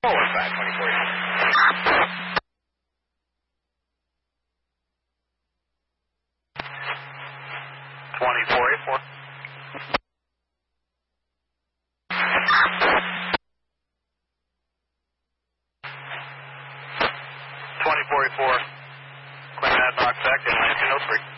Forward 524. 2484. 2484. Claim that knock back and land 203.